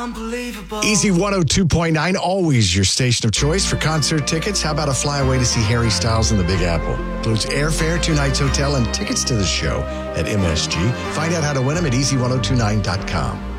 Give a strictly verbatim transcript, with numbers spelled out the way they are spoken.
unbelievable. Easy one oh two point nine, always your station of choice for concert tickets. How about a flyaway to see Harry Styles in the Big Apple? Includes airfare, two nights hotel, and tickets to the show at M S G. Find out how to win them at easy ten twenty-nine dot com.